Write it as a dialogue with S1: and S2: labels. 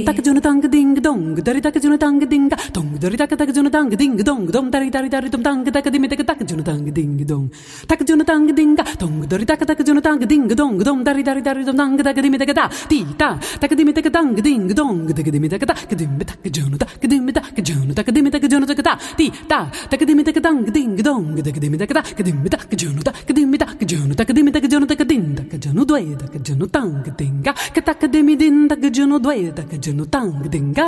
S1: tak juna tang ding dong dari tak juna tang ding dong dari tak juna tang ding dong dom dari dum tang tak dim tak juna tang ding dong tak juna tang ding dong dari tak juna tang ding dong dom dari dum tang tak dim ta ti ta tak dim tak tang ding dong tak dim tak dim tak juna tak dim tak juna tak dim tak juna tak ta ti ta tak dim tak tang ding dong tak dim tak juna tak dim tak juna tak dim tak juna tak din tak juna due tak juna tang ding tak dim din tak juna due tak juna tang ding